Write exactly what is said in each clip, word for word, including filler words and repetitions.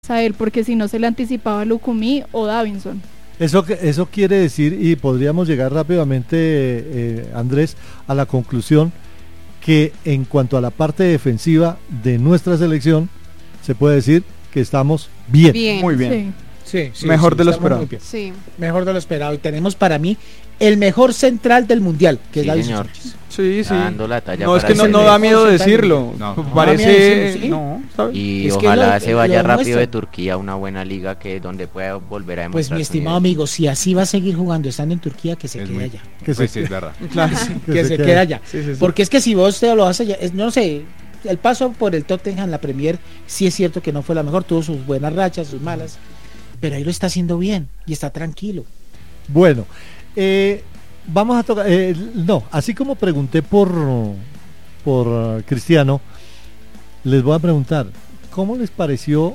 a él, porque si no se le anticipaba Lucumí o Davinson. Eso, eso quiere decir, y podríamos llegar rápidamente, eh, Andrés, a la conclusión que en cuanto a la parte defensiva de nuestra selección, se puede decir que estamos bien. bien. Muy bien. Sí, sí, mejor sí, de lo estamos esperado. muy bien. Sí. Mejor de lo esperado. Y tenemos para mí el mejor central del mundial, que Sí, es Davinson señor. Sánchez. Sí, sí. Dando la talla No, es para que no, ser no el da mejor. miedo central. decirlo. No. No da Parece. miedo decirlo, ¿sí? No, ¿sabes? Y Es que ojalá lo- se vaya lo rápido demuestra. de Turquía, una buena liga que donde pueda volver a demostrar Pues mi su estimado nivel. amigo, si así va a seguir jugando estando en Turquía, que se Es quede muy- allá. Que Pues se- sí, es verdad. Claro. Que, que se se quede quede. allá. Sí, sí, sí. Porque es que si vos te lo vas allá, es- no sé, el paso por el Tottenham, la Premier, sí es cierto que no fue la mejor, tuvo sus buenas rachas, sus malas, pero ahí lo está haciendo bien y está tranquilo. Bueno, eh, vamos a tocar, eh, no, así como pregunté por, por uh, Cristiano, les voy a preguntar, ¿cómo les pareció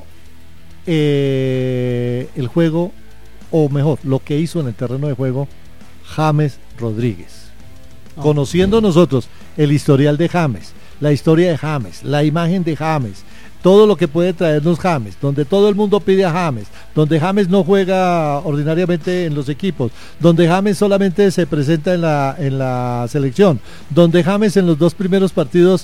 eh, el juego, o mejor, lo que hizo en el terreno de juego James Rodríguez? Oh. Conociendo nosotros el historial de James, la historia de James, la imagen de James, todo lo que puede traernos James, donde todo el mundo pide a James, donde James no juega ordinariamente en los equipos, donde James solamente se presenta en la, en la selección, donde James en los dos primeros partidos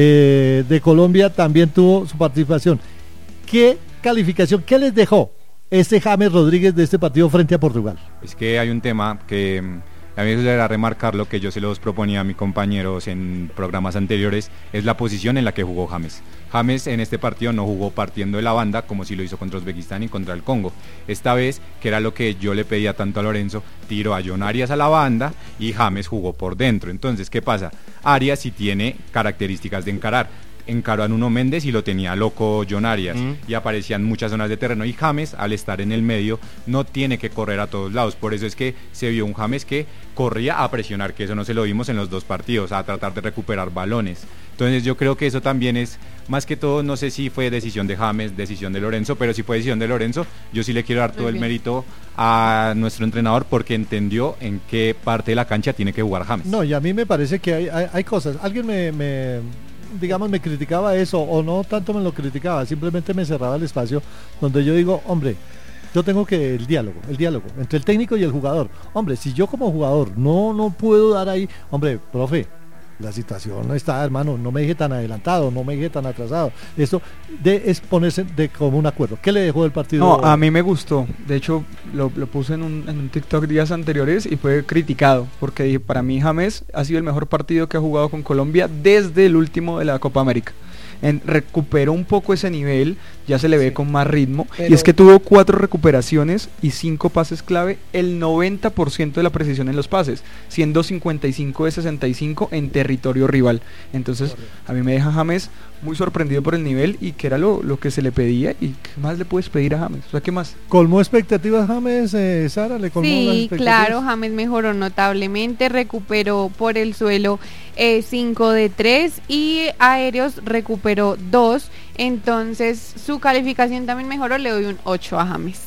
eh, de Colombia también tuvo su participación. ¿Qué calificación, qué les dejó este James Rodríguez de este partido frente a Portugal? Es que hay un tema que mm, a mí me gustaría remarcar, lo que yo se los proponía a mis compañeros en programas anteriores, es la posición en la que jugó James. James en este partido no jugó partiendo de la banda como si lo hizo contra Uzbekistán y contra el Congo. Esta vez, que era lo que yo le pedía tanto a Lorenzo, tiró a John Arias a la banda y James jugó por dentro. Entonces, ¿qué pasa? Arias sí tiene características de encarar. Encaró a Nuno Méndez y lo tenía loco John Arias, mm. y aparecían muchas zonas de terreno, y James, al estar en el medio, no tiene que correr a todos lados. Por eso es que se vio un James que corría a presionar, que eso no se lo vimos en los dos partidos, a tratar de recuperar balones. Entonces yo creo que eso también es, más que todo, no sé si fue decisión de James, decisión de Lorenzo, pero si fue decisión de Lorenzo, yo sí le quiero dar todo el mérito a nuestro entrenador, porque entendió en qué parte de la cancha tiene que jugar James. No, y a mí me parece que hay, hay, hay cosas, alguien me... me... digamos, me criticaba eso, o no tanto me lo criticaba, simplemente me cerraba el espacio donde yo digo, hombre, yo tengo que el diálogo, el diálogo entre el técnico y el jugador. Hombre, si yo como jugador no, no puedo dar ahí, hombre, profe, la situación no está, hermano, no me deje tan adelantado, no me deje tan atrasado. Esto de, es ponerse de como un acuerdo. ¿Qué le dejó el partido? No, a mí me gustó. De hecho, lo, lo puse en un, en un TikTok días anteriores y fue criticado, porque dije, para mí James ha sido el mejor partido que ha jugado con Colombia desde el último de la Copa América. En, recuperó un poco ese nivel, ya se le ve sí. con más ritmo, pero... y es que tuvo cuatro recuperaciones y cinco pases clave, el noventa por ciento de la precisión en los pases, siendo cincuenta y cinco de sesenta y cinco en territorio rival. Entonces, correcto. A mí me deja James muy sorprendido por el nivel, y que era lo, lo que se le pedía, y ¿qué más le puedes pedir a James? O sea, ¿qué más? ¿Colmó expectativas James, eh, Sara? ¿Le colmó sí, las expectativas? Claro, James mejoró notablemente, recuperó por el suelo cinco de tres y aéreos recuperó dos, entonces su calificación también mejoró, le doy un ocho a James.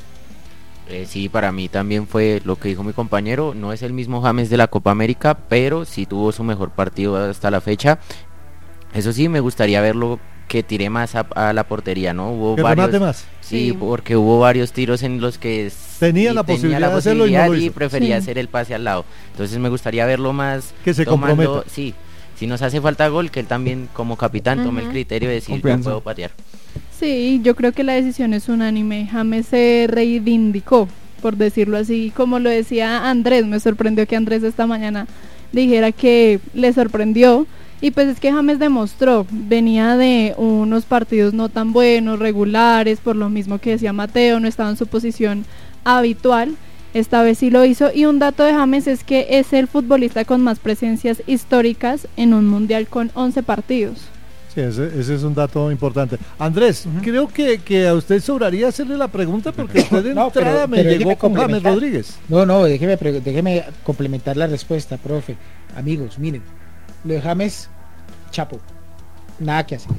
Eh, sí, para mí también fue lo que dijo mi compañero, no es el mismo James de la Copa América, pero sí tuvo su mejor partido hasta la fecha. Eso sí, me gustaría verlo que tire más a, a la portería, ¿no? Hubo que varios, remate más. Sí, sí, porque hubo varios tiros en los que tenía la tenía posibilidad la de hacerlo y no lo y hizo. prefería Sí. hacer el pase al lado. Entonces me gustaría verlo más que se tomando, comprometa. sí, si nos hace falta gol, que él también como capitán uh-huh. tome el criterio de decir, Confianza. yo puedo patear. Sí, yo creo que la decisión es unánime. James se reivindicó, por decirlo así, como lo decía Andrés. Me sorprendió que Andrés esta mañana dijera que le sorprendió, y pues es que James demostró, venía de unos partidos no tan buenos, regulares, por lo mismo que decía Mateo, no estaba en su posición habitual. Esta vez sí lo hizo, y un dato de James es que es el futbolista con más presencias históricas en un mundial, con once partidos. Sí, ese, ese es un dato importante. Andrés, uh-huh. creo que, que a usted sobraría hacerle la pregunta, porque usted de no, entrada pero, me pero llegó con James Rodríguez. No, no, déjeme, déjeme complementar la respuesta, profe. Amigos, miren, lo de James, chapo, nada que hacer.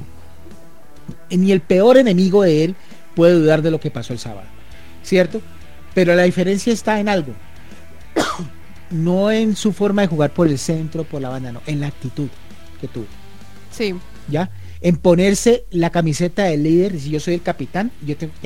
Ni el peor enemigo de él puede dudar de lo que pasó el sábado, ¿cierto? Pero la diferencia está en algo, no en su forma de jugar por el centro, por la banda, no, en la actitud que tuvo. Sí. ¿Ya? en ponerse la camiseta del líder, y si yo soy el capitán, yo tengo que